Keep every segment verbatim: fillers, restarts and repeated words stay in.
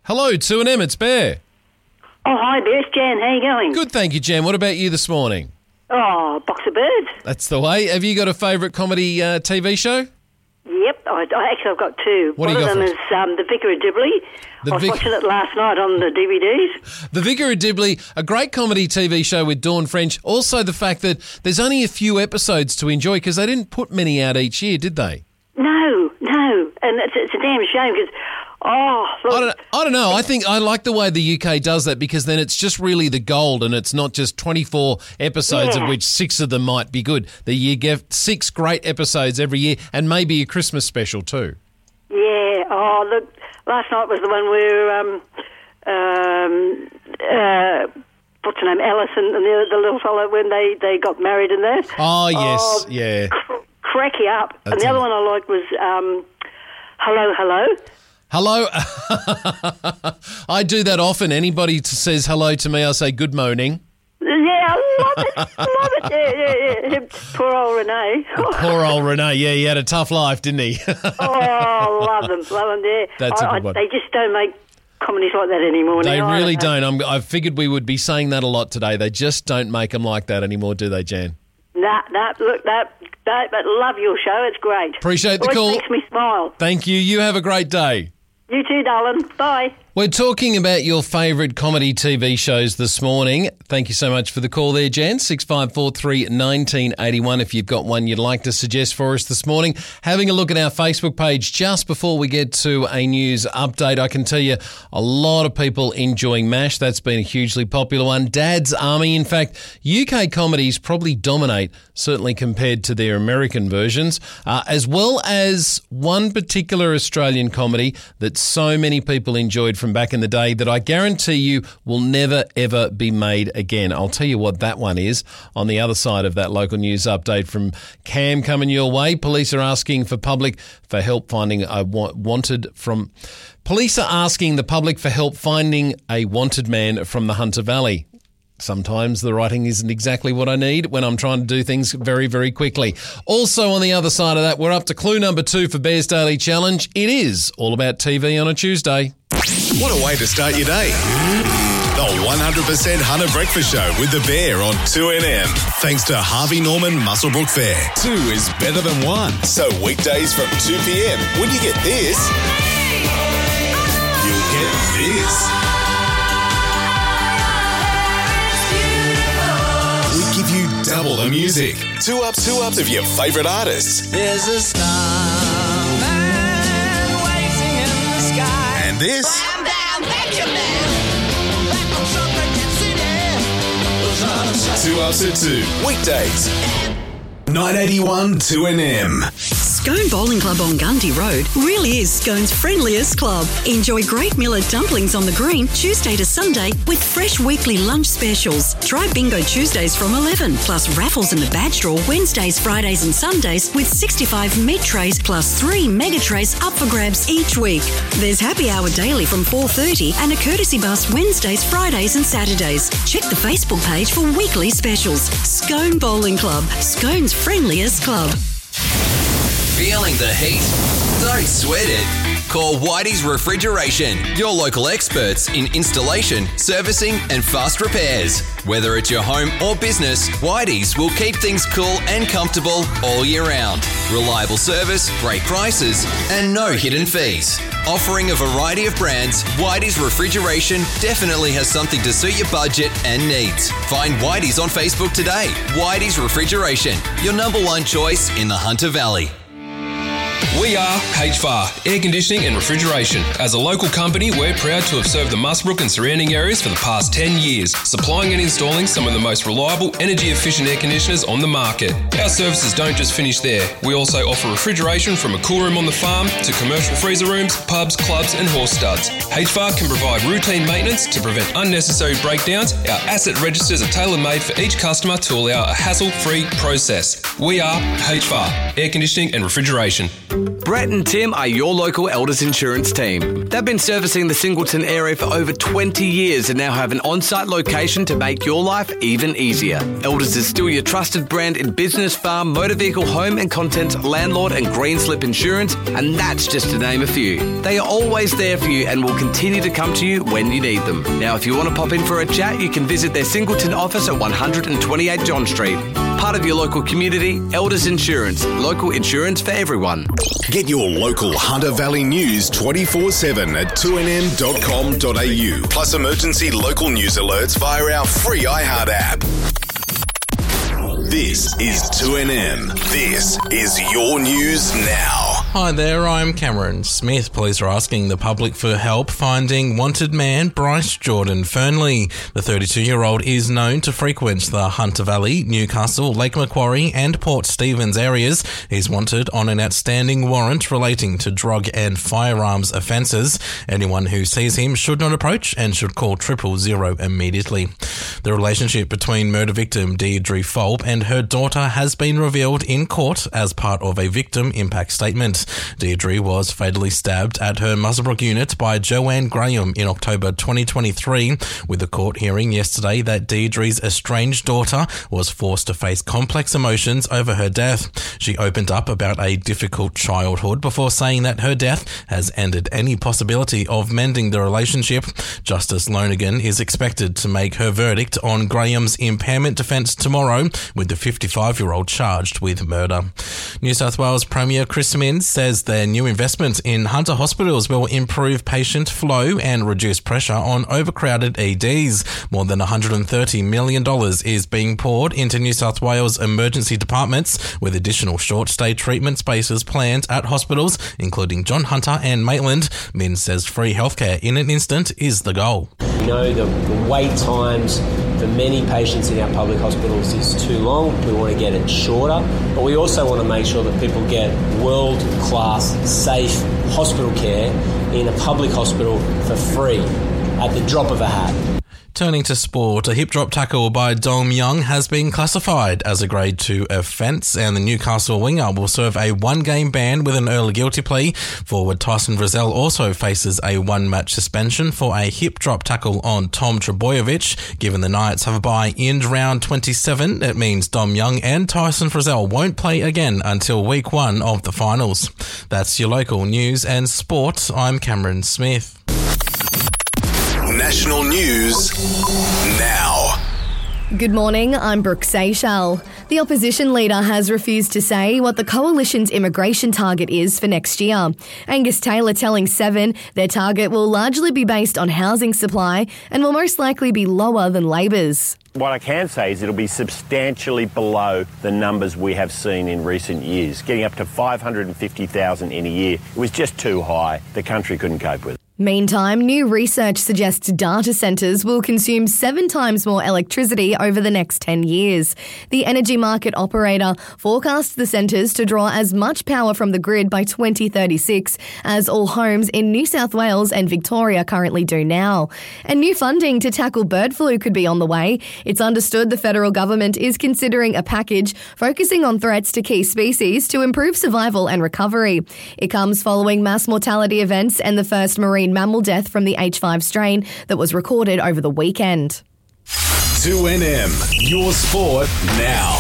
Hello, two and M, it's Bear. Oh, hi, Bear. It's Jan. How you going? Good, thank you, Jan. What about you this morning? Oh, box of birds. That's the way. Have you got a favourite comedy uh, T V show? Yep. I, I actually, I've got two. What do One you of got them for is um, The Vicar of Dibley. The I was Vic- watching it last night on the D V Ds. The Vicar of Dibley, a great comedy T V show with Dawn French. Also the fact that there's only a few episodes to enjoy because they didn't put many out each year, did they? No, no. And it's, it's a damn shame because, oh, look. I don't, I don't know. I think I like the way the U K does that because then it's just really the gold and it's not just twenty-four episodes Yeah. of which six of them might be good. That you get six great episodes every year and maybe a Christmas special too. Yeah. Oh, look. Last night was the one where, um, um, uh, what's her name, Alice and, and the, the little fellow when they, they got married and that. Oh, yes, Oh, yeah. Cr- crack you up. That's and the it. other one I liked was um, Hello, Hello. Hello. I do that often. Anybody t- says hello to me, I say good morning. Yeah, I love it. love it. Yeah, yeah, yeah. Poor old Renee. Poor old Renee. Yeah, he had a tough life, didn't he? Oh, love them, love them. Yeah. That's a I, good one. I, they just don't make comedies like that anymore. They now, I really know. don't. I'm, I figured we would be saying that a lot today. They just don't make them like that anymore, do they, Jan? Nah, nah. Look, that, that, but love your show. It's great. Appreciate the Always call. makes me smile. Thank you. You have a great day. You too, darling. Bye. We're talking about your favourite comedy T V shows this morning. Thank you so much for the call there, Jan. six five four three, one nine eight one if you've got one you'd like to suggest for us this morning. Having a look at our Facebook page just before we get to a news update, I can tell you a lot of people enjoying MASH. That's been a hugely popular one. Dad's Army. In fact, U K comedies probably dominate, certainly compared to their American versions, uh, as well as one particular Australian comedy that so many people enjoyed from back in the day that I guarantee you will never, ever be made again. I'll tell you what that one is on the other side of that local news update from Cam coming your way. Police are asking for public for help finding a wa- wanted from... Police are asking the public for help finding a wanted man from the Hunter Valley. Sometimes the writing isn't exactly what I need when I'm trying to do things very, very quickly. Also on the other side of that, we're up to clue number two for Bear's Daily Challenge. It is all about T V on a Tuesday. What a way to start your day. The one hundred percent Hunter Breakfast Show with the Bear on two N M. Thanks to Harvey Norman Muswellbrook Fair. Two is better than one. So weekdays from two p.m. when you get this, you'll get this. We give you double the music. Two ups, two ups of your favourite artists. There's a starman waiting in the sky. And this. I'm down Benjamin. Back on Trumpet City. Two ups at two. Weekdays. nine eighty-one two N M. Scone Bowling Club on Gundy Road really is Scone's friendliest club. Enjoy great millet dumplings on the green Tuesday to Sunday with fresh weekly lunch specials. Try Bingo Tuesdays from eleven, plus raffles in the badge draw Wednesdays, Fridays and Sundays with sixty-five meat trays plus three mega trays up for grabs each week. There's happy hour daily from four thirty and a courtesy bus Wednesdays, Fridays and Saturdays. Check the Facebook page for weekly specials. Scone Bowling Club, Scone's friendliest club. Feeling the heat? Don't sweat it. Call Whitey's Refrigeration, your local experts in installation, servicing and fast repairs. Whether it's your home or business, Whitey's will keep things cool and comfortable all year round. Reliable service, great prices and no hidden fees. Offering a variety of brands, Whitey's Refrigeration definitely has something to suit your budget and needs. Find Whitey's on Facebook today. Whitey's Refrigeration, your number one choice in the Hunter Valley. We are H V A R, Air Conditioning and Refrigeration. As a local company, we're proud to have served the Muswellbrook and surrounding areas for the past ten years, supplying and installing some of the most reliable, energy-efficient air conditioners on the market. Our services don't just finish there. We also offer refrigeration from a cool room on the farm to commercial freezer rooms, pubs, clubs and horse studs. H V A R can provide routine maintenance to prevent unnecessary breakdowns. Our asset registers are tailor-made for each customer to allow a hassle-free process. We are H V A R, Air Conditioning and Refrigeration. Brett and Tim are your local Elders insurance team. They've been servicing the Singleton area for over twenty years and now have an on-site location to make your life even easier. Elders is still your trusted brand in business, farm, motor vehicle, home and contents, landlord and green slip insurance, and that's just to name a few. They are always there for you and will continue to come to you when you need them. Now, if you want to pop in for a chat, you can visit their Singleton office at one twenty-eight John Street. Part of your local community, Elders Insurance. Local insurance for everyone. Get your local Hunter Valley news twenty-four seven at two n m dot com dot a u. Plus emergency local news alerts via our free iHeart app. This is two N M. This is your news now. Hi there, I'm Cameron Smith. Police are asking the public for help finding wanted man Bryce Jordan Fernley. The thirty-two-year-old is known to frequent the Hunter Valley, Newcastle, Lake Macquarie and Port Stephens areas. He's wanted on an outstanding warrant relating to drug and firearms offences. Anyone who sees him should not approach and should call triple zero immediately. The relationship between murder victim Deirdre Fulp and her daughter has been revealed in court as part of a victim impact statement. Deirdre was fatally stabbed at her Muswellbrook unit by Joanne Graham in October twenty twenty-three, with the court hearing yesterday that Deirdre's estranged daughter was forced to face complex emotions over her death. She opened up about a difficult childhood before saying that her death has ended any possibility of mending the relationship. Justice Lonergan is expected to make her verdict on Graham's impairment defence tomorrow, with the fifty-five-year-old charged with murder. New South Wales Premier Chris Minns says their new investment in Hunter hospitals will improve patient flow and reduce pressure on overcrowded E Ds. More than one hundred thirty million dollars is being poured into New South Wales emergency departments, with additional short-stay treatment spaces planned at hospitals, including John Hunter and Maitland. Minns says free healthcare in an instant is the goal. We know the, the wait times for many patients in our public hospitals is too long. We want to get it shorter, but we also want to make sure that people get world-class, safe hospital care in a public hospital for free at the drop of a hat. Turning to sport, a hip drop tackle by Dom Young has been classified as a grade two offence, and the Newcastle winger will serve a one-game ban with an early guilty plea. Forward Tyson Frizzell also faces a one-match suspension for a hip drop tackle on Tom Trebojevic. Given the Knights have a bye in round twenty-seven, it means Dom Young and Tyson Frizzell won't play again until week one of the finals. That's your local news and sport. I'm Cameron Smith. National news now. Good morning, I'm Brooke Seychelles. The opposition leader has refused to say what the coalition's immigration target is for next year. Angus Taylor telling Seven their target will largely be based on housing supply and will most likely be lower than Labor's. What I can say is it'll be substantially below the numbers we have seen in recent years. Getting up to five hundred fifty thousand in a year, it was just too high. The country couldn't cope with it. Meantime, new research suggests data centres will consume seven times more electricity over the next ten years. The energy market operator forecasts the centres to draw as much power from the grid by twenty thirty-six as all homes in New South Wales and Victoria currently do now. And new funding to tackle bird flu could be on the way. It's understood the federal government is considering a package focusing on threats to key species to improve survival and recovery. It comes following mass mortality events and the first marine mammal death from the H five strain that was recorded over the weekend. two N M, your sport now.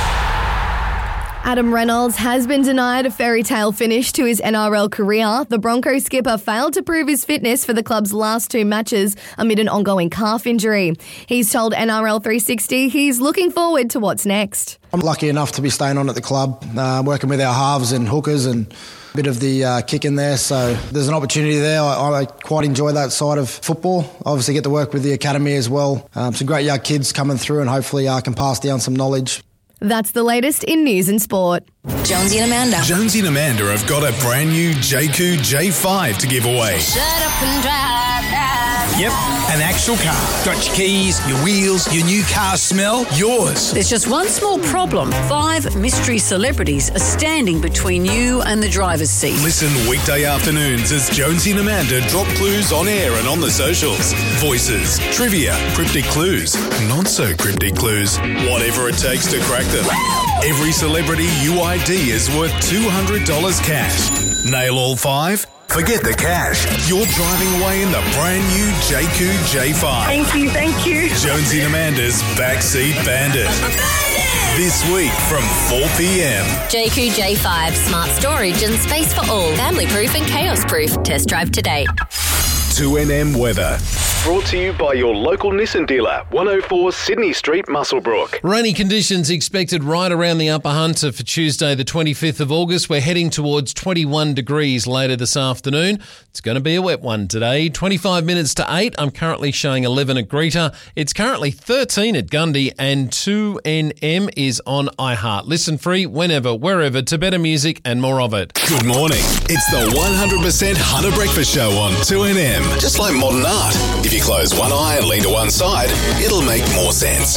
Adam Reynolds has been denied a fairy tale finish to his N R L career. The Broncos skipper failed to prove his fitness for the club's last two matches amid an ongoing calf injury. He's told N R L three sixty he's looking forward to what's next. I'm lucky enough to be staying on at the club, uh, working with our halves and hookers and a bit of the uh, kick in there. So there's an opportunity there. I, I quite enjoy that side of football. Obviously get to work with the academy as well. Um, some great young kids coming through and hopefully I uh, can pass down some knowledge. That's the latest in news and sport. Jonesy and Amanda. Jonesy and Amanda have got a brand new J Q J five to give away. Shut up and drive, drive. Yep, an actual car. Got your keys, your wheels, your new car smell, yours. There's just one small problem. Five mystery celebrities are standing between you and the driver's seat. Listen weekday afternoons as Jonesy and Amanda drop clues on air and on the socials. Voices, trivia, cryptic clues, not so cryptic clues. Whatever it takes to crack them. Every celebrity you I D is worth two hundred dollars cash. Nail all five? Forget the cash. You're driving away in the brand new J Q J five. Thank you, thank you. Jonesy and Amanda's Backseat Bandit. This week from four p.m. J Q J five, smart storage and space for all. Family proof and chaos proof. Test drive today. two N M weather. Brought to you by your local Nissan dealer, one oh four Sydney Street, Muswellbrook. Rainy conditions expected right around the Upper Hunter for Tuesday, the twenty-fifth of August. We're heading towards twenty-one degrees later this afternoon. It's going to be a wet one today. twenty-five minutes to eight. I'm currently showing eleven at Greta. It's currently thirteen at Gundy, and two N M is on iHeart. Listen free whenever, wherever, to better music and more of it. Good morning. It's the one hundred percent Hunter Breakfast Show on two N M. Just like modern art. If you close one eye and lean to one side, it'll make more sense.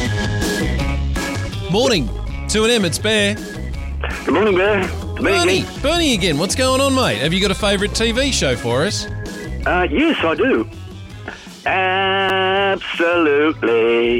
Morning. two N M, it's Bear. Good morning, Bear. Bernie. Bernie again. What's going on, mate? Have you got a favourite T V show for us? Uh, yes, I do. Absolutely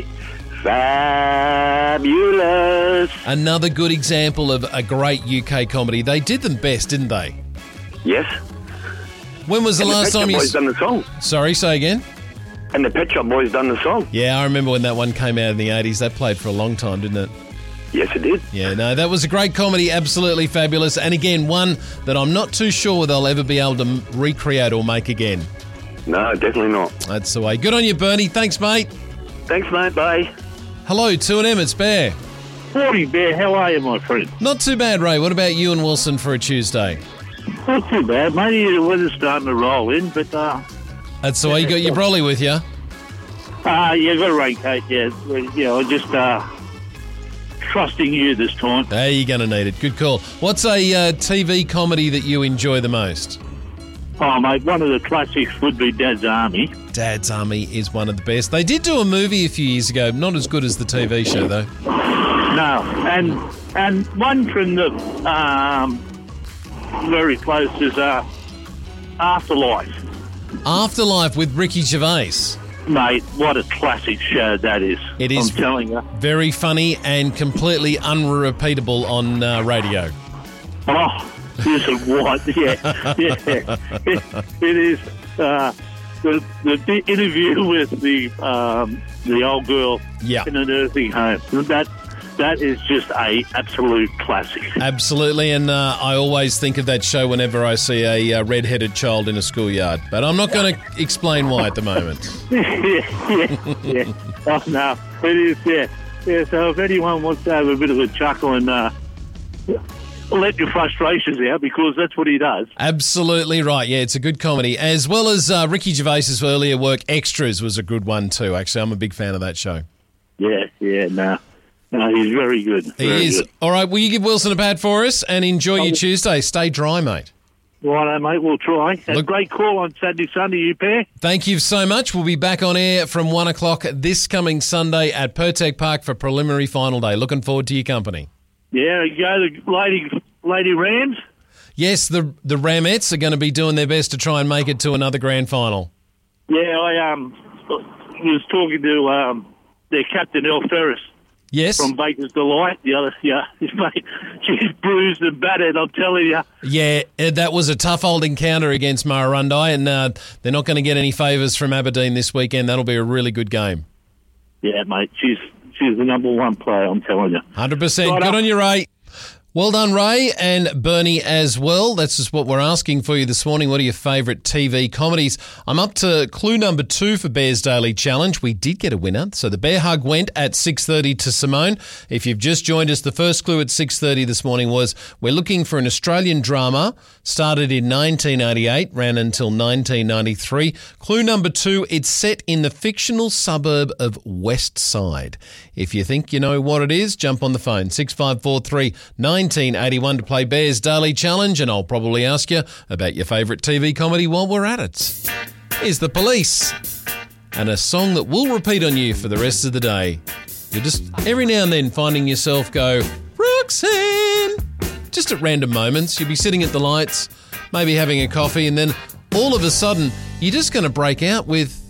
fabulous. Another good example of a great U K comedy. They did them best, didn't they? Yes. When was the and last the time Pet you... Shop Boys done the song. Sorry, say again? And the Pet Shop Boys done the song. Yeah, I remember when that one came out in the eighties. That played for a long time, didn't it? Yes, it did. Yeah, no, that was a great comedy, absolutely fabulous. And again, one that I'm not too sure they'll ever be able to recreate or make again. No, definitely not. That's the way. Good on you, Bernie. Thanks, mate. Thanks, mate. Bye. Hello, two N M, it's Bear. Morning, Bear. How are you, my friend? Not too bad, Ray. What about you and Wilson for a Tuesday? Not too bad, mate. The weather's starting to roll in, but... Uh, That's the way. You got your brolly with you? Uh, yeah, got a raincoat, yeah. Yeah, I'm just uh, trusting you this time. Hey, you're going to need it. Good call. What's a uh, T V comedy that you enjoy the most? Oh, mate, one of the classics would be Dad's Army. Dad's Army is one of the best. They did do a movie a few years ago. Not as good as the T V show, though. No, and and one from the... Um, very close is uh, Afterlife. Afterlife with Ricky Gervais. Mate, what a classic show that is. It is. I'm telling you. Very funny and completely unrepeatable on uh, radio. Oh, is it what? Yeah, yeah. It, it is. Uh, the, the interview with the um, the old girl yeah. in a nursing home. That That is just a absolute classic. Absolutely, and uh, I always think of that show whenever I see a uh, red-headed child in a schoolyard. But I'm not going to explain why at the moment. yeah, yeah, yeah. Oh, no, it is, yeah. Yeah, so if anyone wants to have a bit of a chuckle and uh, let your frustrations out, because that's what he does. Absolutely right. Yeah, it's a good comedy. As well as uh, Ricky Gervais's earlier work, Extras was a good one too. Actually, I'm a big fan of that show. Yeah, yeah, no. No, he's very good. He very is. Good. All right, will you give Wilson a pat for us and enjoy your Tuesday? Stay dry, mate. Righto, mate, we'll try. A great call on Saturday, Sunday, you pair. Thank you so much. We'll be back on air from one o'clock this coming Sunday at Pertec Park for preliminary final day. Looking forward to your company. Yeah, you go, the Lady, Lady Rams. Yes, the the Ramettes are going to be doing their best to try and make it to another grand final. Yeah, I um was talking to um their captain, El Ferris. Yes. From Baker's Delight. The other, yeah, mate, she's bruised and battered, I'm telling you. Yeah, that was a tough old encounter against Murrurundi, and uh, they're not going to get any favours from Aberdeen this weekend. That'll be a really good game. Yeah, mate, she's she's the number one player, I'm telling you. one hundred percent. Right Good up. on you, Ray. Well done, Ray, and Bernie as well. That's just what we're asking for you this morning. What are your favourite T V comedies? I'm up to clue number two for Bear's Daily Challenge. We did get a winner, so the Bear Hug went at six thirty to Simone. If you've just joined us, the first clue at six thirty this morning was we're looking for an Australian drama, started in nineteen eighty-eight, ran until nineteen ninety-three. Clue number two, it's set in the fictional suburb of West Side. If you think you know what it is, jump on the phone, six five four three, nineteen eighty-one to play Bear's Daily Challenge, and I'll probably ask you about your favourite T V comedy while we're at it. Here's The Police, and a song that will repeat on you for the rest of the day. You're just every now and then finding yourself go, Roxanne, just at random moments. You'll be sitting at the lights, maybe having a coffee, and then all of a sudden you're just going to break out with